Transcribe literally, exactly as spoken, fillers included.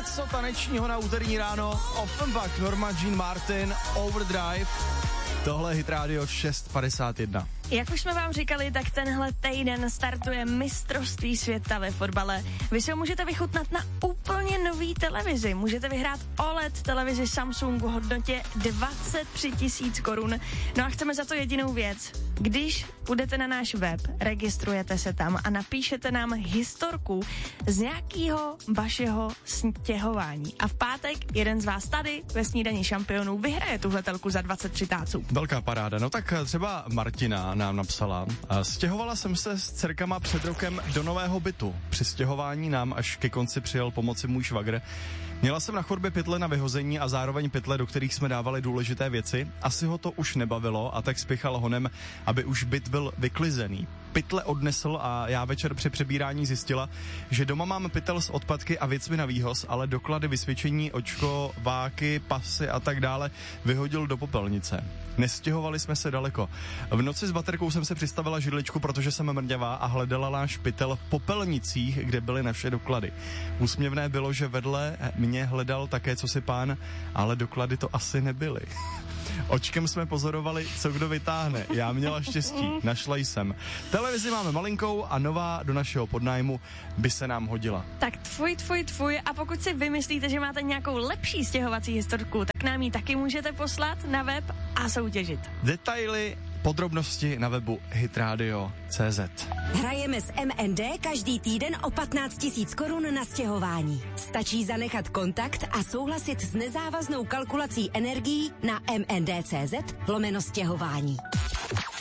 něco tanečního na úterní ráno. Offenbach, Norma Jean Martin, Overdrive. Tohle je Hit Radio šest padesát jedna. Jak už jsme vám říkali, tak tenhle týden startuje mistrovství světa ve fotbale. Vy si ho můžete vychutnat na úplně nový televizi. Můžete vyhrát O L E D televizi Samsung v hodnotě dvacet tři tisíc korun. No a chceme za to jedinou věc. Když půjdete na náš web, registrujete se tam a napíšete nám historku z nějakého vašeho stěhování. A v pátek jeden z vás tady ve Snídani šampionů vyhraje tuhle telku za dvacet tři táců. Velká paráda. No tak třeba Martina nám napsala. Stěhovala jsem se s dcerkama před rokem do nového bytu. Při stěhování nám až ke konci přijel pomoci můj švagr. Měla jsem na chodbě pytle na vyhození a zároveň pytle, do kterých jsme dávali důležité věci. Asi ho to už nebavilo a tak spěchal honem, aby už byt byl vyklizený. Pytle odnesl a já večer při přebírání zjistila, že doma mám pytel s odpadky a věcmi na výhoz, ale doklady, vysvědčení, očko, váky, pasy a tak dále vyhodil do popelnice. Nestěhovali jsme se daleko. V noci s baterkou jsem se přistavila židličku, protože jsem mrňavá a hledala náš pytel v popelnicích, kde byly naše doklady. Úsměvné bylo, že vedle mě hledal také cosi pán, ale doklady to asi nebyly. Očkem jsme pozorovali, co kdo vytáhne. Já měla štěstí, našla jsem. Televizi máme malinkou a nová do našeho podnájmu by se nám hodila. Tak tvůj, tvůj, tvůj a pokud si vymyslíte, že máte nějakou lepší stěhovací historku, tak nám ji taky můžete poslat na web a soutěžit. Detaily, podrobnosti na webu hitradio tečka cé zet. Hrajeme s M N D každý týden o patnáct tisíc korun na stěhování. Stačí zanechat kontakt a souhlasit s nezávaznou kalkulací energií na mnd tečka cé zet lomeno stěhování.